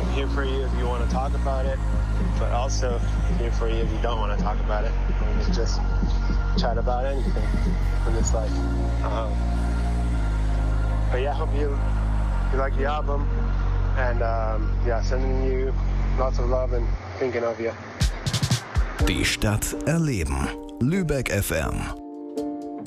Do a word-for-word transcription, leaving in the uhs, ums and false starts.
here for you if you want to talk about it, but also here for you if you don't want to talk about it. We can just chat about anything in this life. Um, but yeah, I hope you, you like the album, and um, yeah, sending you lots of love and thinking of you. Die Stadt erleben. Lübeck F M.